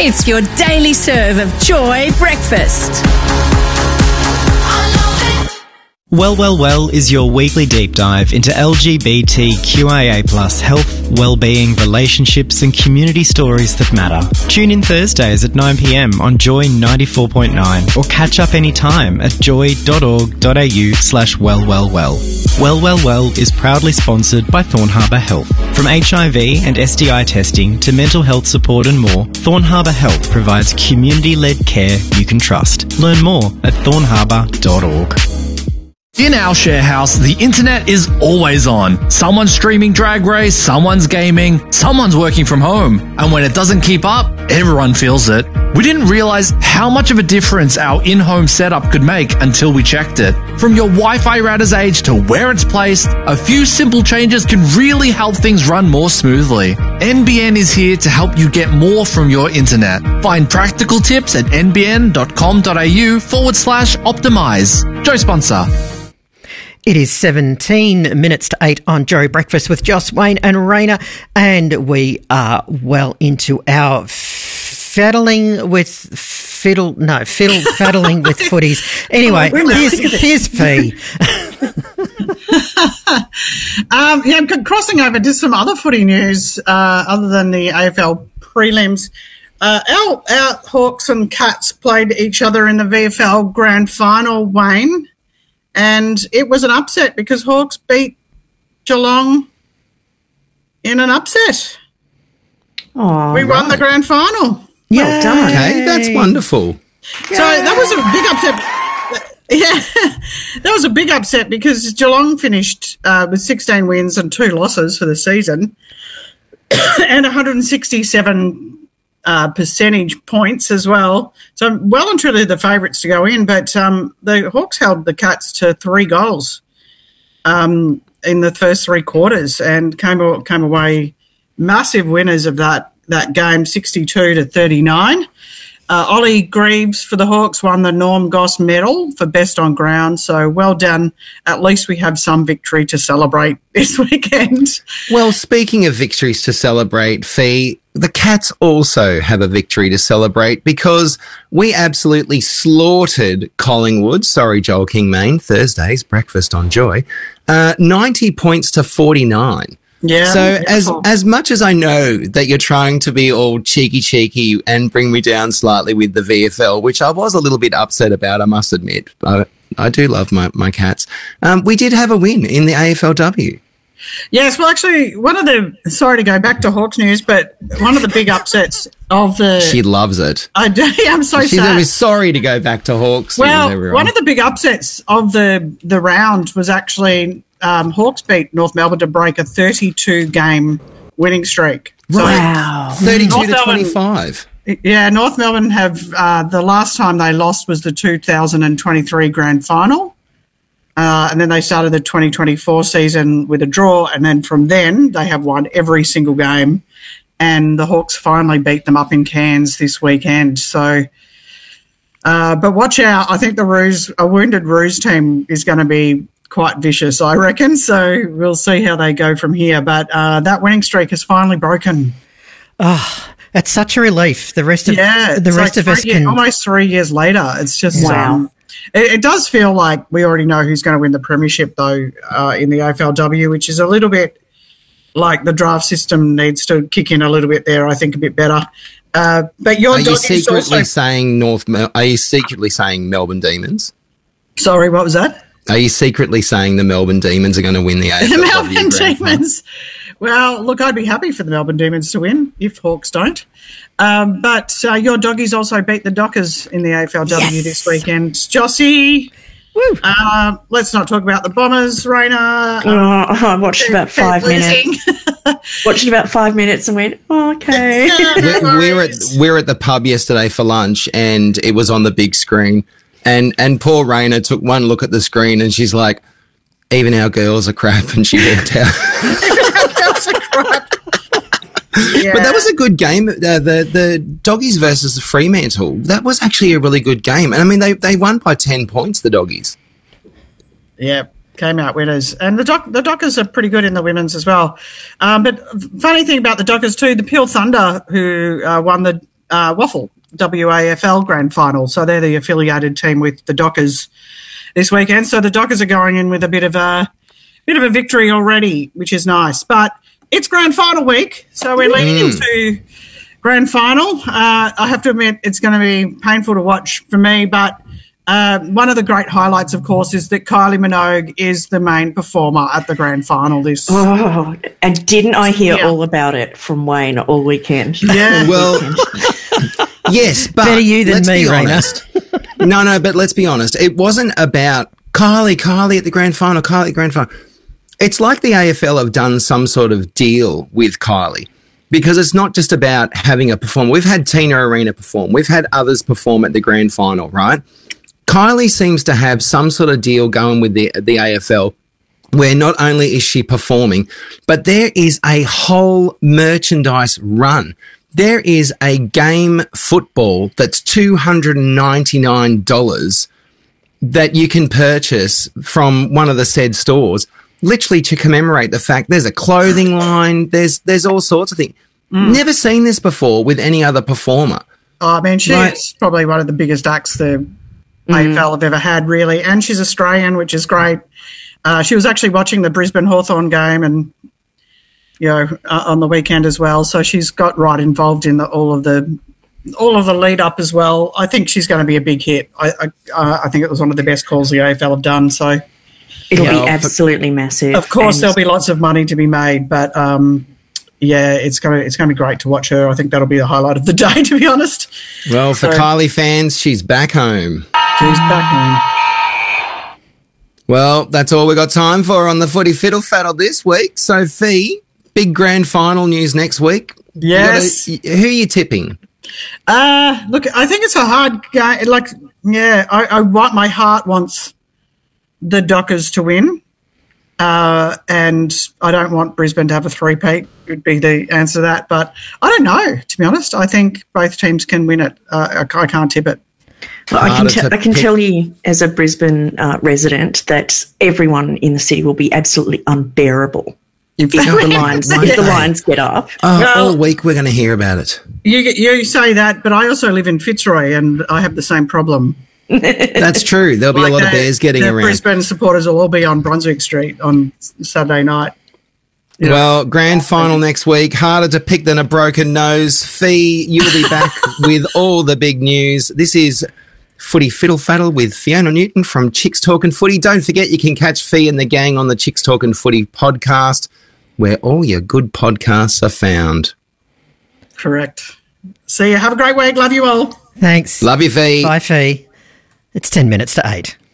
It's your daily serve of joy breakfast. Well is your weekly deep dive into LGBTQIA+ health, well-being, relationships and community stories that matter. Tune in Thursdays at 9 p.m. on Joy 94.9 or catch up anytime at joy.org.au/wellwellwell. Well is proudly sponsored by Thorn Harbour Health. From HIV and STI testing to mental health support and more, Thorn Harbour Health provides community-led care you can trust. Learn more at thornharbour.org. In our share house, the internet is always on. Someone's streaming Drag Race, someone's gaming, someone's working from home. And when it doesn't keep up, everyone feels it. We didn't realize how much of a difference our in-home setup could make until we checked it. From your Wi-Fi router's age to where it's placed, a few simple changes can really help things run more smoothly. NBN is here to help you get more from your internet. Find practical tips at nbn.com.au/optimize. Joe sponsor. It is 17 minutes to 8 on Joe Breakfast with Joss, Wayne and Raina, and we are well into our faddling with footies. Anyway, here's Fee. Crossing over to some other footy news other than the AFL prelims. Our Hawks and Cats played each other in the VFL Grand Final, Wayne. And it was an upset because Hawks beat Geelong in an upset. Oh, we won the grand final. Well done. Okay, that's wonderful. So that was a big upset. Yeah, that was a big upset because Geelong finished with 16 wins and 2 losses for the season and 167 percentage points as well. So well and truly the favourites to go in, but the Hawks held the Cats to 3 goals in the first 3 quarters and came away massive winners of that game, 62-39. Ollie Greaves for the Hawks won the Norm Goss medal for best on ground, so well done. At least we have some victory to celebrate this weekend. Well, speaking of victories to celebrate, Fee, the Cats also have a victory to celebrate because we absolutely slaughtered Collingwood, sorry Joel King-Main, Thursday's Breakfast on Joy, 90 points to 49. Yeah. So as much as I know that you're trying to be all cheeky and bring me down slightly with the VFL, which I was a little bit upset about, I must admit. I do love my Cats. We did have a win in the AFLW. Yes, well, actually, sorry to go back to Hawks news, but one of the big upsets of the... She loves it. I do. I'm so sad. She's sorry to go back to Hawks. Well, one of the big upsets of the round was actually Hawks beat North Melbourne to break a 32-game winning streak. Wow. 32-25. Yeah, North Melbourne have the last time they lost was the 2023 grand final. And then they started the 2024 season with a draw, and then from then they have won every single game, and the Hawks finally beat them up in Cairns this weekend. So, but watch out. I think a wounded Roos team is going to be quite vicious, I reckon. So we'll see how they go from here. But that winning streak is finally broken. Oh, it's such a relief. The rest of us can almost 3 years later. It's just wow. It does feel like we already know who's going to win the premiership, though, in the AFLW, which is a little bit like the draft system needs to kick in a little bit there, I think, a bit better. But are you secretly saying Are you secretly saying Melbourne Demons? Sorry, what was that? Are you secretly saying the Melbourne Demons are going to win the AFLW? The Melbourne Demons. Well, look, I'd be happy for the Melbourne Demons to win if Hawks don't. But your Doggies also beat the Dockers in the AFLW this weekend. Jossie, let's not talk about the Bombers, Raina. I watched about 5 minutes. Watched about 5 minutes and went, okay. We're at the pub yesterday for lunch, and it was on the big screen. And poor Raina took one look at the screen, and she's like, "Even our girls are crap," and she walked out. Yeah. But that was a good game. The Doggies versus the Fremantle. That was actually a really good game. And I mean, they won by 10 points, the Doggies. Yeah, came out winners. And the Dockers are pretty good in the women's as well. But funny thing about the Dockers too, the Peel Thunder, who won the Waffle WAFL Grand Final. So they're the affiliated team with the Dockers this weekend. So the Dockers are going in with a bit of a victory already, which is nice. But it's Grand Final week, so we're leading into Grand Final. I have to admit it's going to be painful to watch for me, but one of the great highlights, of course, is that Kylie Minogue is the main performer at the Grand Final this. Oh, and didn't I hear all about it from Wayne all weekend? Yeah. Well, yes, but better you than me, Raina. No, but let's be honest. It wasn't about Kylie at the Grand Final, Kylie at the Grand Final. It's like the AFL have done some sort of deal with Kylie, because it's not just about having a performer. We've had Tina Arena perform. We've had others perform at the Grand Final, right? Kylie seems to have some sort of deal going with the AFL where not only is she performing, but there is a whole merchandise run. There is a game football that's $299 that you can purchase from one of the said stores, literally to commemorate the fact there's a clothing line, there's all sorts of things. Never seen this before with any other performer. Oh, I mean, she's probably one of the biggest acts the AFL have ever had, really. And she's Australian, which is great. She was actually watching the Brisbane Hawthorn game and, on the weekend as well. So she's got right involved in all of the lead up as well. I think she's going to be a big hit. I think it was one of the best calls the AFL have done. So it'll be absolutely massive. Of course, there'll be lots of money to be made, but it's going to be great to watch her. I think that'll be the highlight of the day, to be honest. Well, for Kylie fans, she's back home. She's back home. Well, that's all we got time for on the Footy Fiddle Faddle this week. So, Fee, big Grand Final news next week. Yes. Who are you tipping? Look, I think it's a hard game. My heart wants the Dockers to win. And I don't want Brisbane to have a three-peat, would be the answer to that. But I don't know, to be honest. I think both teams can win it. I can't tip it. Well, I can tell you as a Brisbane resident that everyone in the city will be absolutely unbearable if the Lions get up. All week we're going to hear about it. You say that, but I also live in Fitzroy and I have the same problem. That's true. There'll be a lot of bears getting around. Brisbane supporters will all be on Brunswick Street on Saturday night. Well, Grand Final next week. Harder to pick than a broken nose. Fee, you'll be back with all the big news. This is Footy Fiddle Faddle with Fiona Newton from Chicks Talkin' Footy. Don't forget you can catch Fee and the gang on the Chicks Talkin' Footy podcast, where all your good podcasts are found. Correct. See you. Have a great week. Love you all. Thanks. Love you, Fee. Bye, Fee. It's 10 minutes to 8.